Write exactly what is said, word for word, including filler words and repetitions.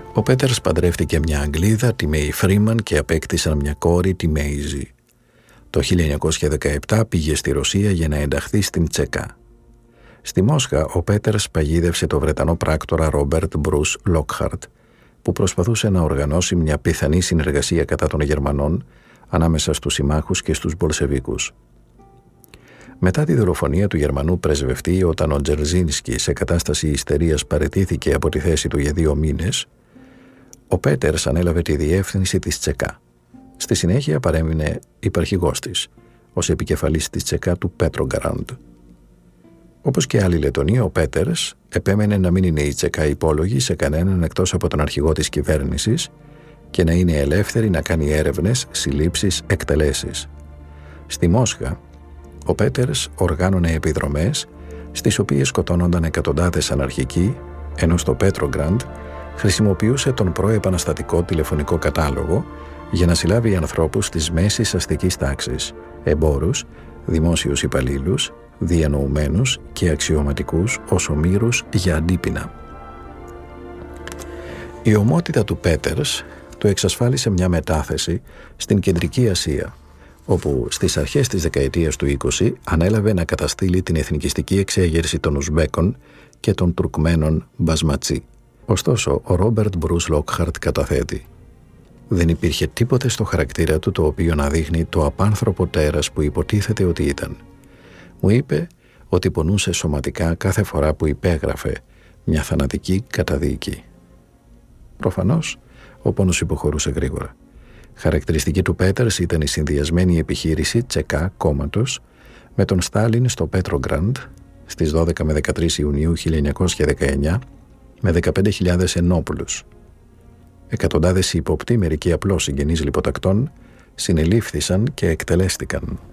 Ο Πέτερς παντρεύτηκε μια Αγγλίδα, τη Μέι Φρίμαν, και απέκτησαν μια κόρη, τη Μέιζι. Το χίλια εννιακόσια δεκαεπτά πήγε στη Ρωσία για να ενταχθεί στην Τσέκα. Στη Μόσχα, ο Πέτερς παγίδευσε το Βρετανό πράκτορα Ρόμπερτ Μπρους Λόκχαρτ, που προσπαθούσε να οργανώσει μια πιθανή συνεργασία κατά των Γερμανών ανάμεσα στους συμμάχους και στους Μπολσεβίκους. Μετά τη δολοφονία του Γερμανού πρεσβευτή, όταν ο Τζερζίνσκι σε κατάσταση ιστερίας παραιτήθηκε από τη θέση του για δύο μήνες, ο Πέτερς ανέλαβε τη διεύθυνση της Τσεκά. Στη συνέχεια παρέμεινε υπαρχηγός της, ως επικεφαλής της Τσεκά του Πέτρογκραντ. Όπως και άλλοι Λετονοί, ο Πέτερς επέμενε να μην είναι η Τσεκά υπόλογη σε κανέναν εκτός από τον αρχηγό της κυβέρνησης και να είναι ελεύθερη να κάνει έρευνες, συλλήψεις, εκτελέσεις. Στη Μόσχα, ο Πέτερς οργάνωνε επιδρομές στις οποίες σκοτώνονταν εκατοντάδες αναρχικοί, ενώ στο Πέτρογκραντ χρησιμοποιούσε τον προεπαναστατικό τηλεφωνικό κατάλογο για να συλλάβει ανθρώπους της μέσης αστικής τάξης, εμπόρους, δημόσιους υπαλλήλους, διανοουμένους και αξιωματικούς ως ομήρους για αντίπεινα. Η ομότητα του Πέτερς του εξασφάλισε μια μετάθεση στην Κεντρική Ασία, όπου στις αρχές της δεκαετίας του είκοσι ανέλαβε να καταστήλει την εθνικιστική εξέγερση των Ουσμπέκων και των Τουρκμένων Μπασματσί. Ωστόσο, ο Ρόμπερτ Μπρους Λόκχαρτ καταθέτει: «Δεν υπήρχε τίποτε στο χαρακτήρα του το οποίο να δείχνει το απάνθρωπο τέρας που υποτίθεται ότι ήταν. Μου είπε ότι πονούσε σωματικά κάθε φορά που υπέγραφε μια θανατική καταδίκη». Προφανώς, ο πόνος υποχωρούσε γρήγορα. Χαρακτηριστική του Πέτερς ήταν η συνδυασμένη επιχείρηση Τσεκά κόμματος με τον Στάλιν στο Πέτρογκραντ στις δώδεκα με δεκατρείς Ιουνίου χίλια εννιακόσια δεκαεννιά με δεκαπέντε χιλιάδες ενόπουλους. Εκατοντάδες ύποπτοι, μερικοί απλώς συγγενείς λιποτακτών, συνελήφθησαν και εκτελέστηκαν.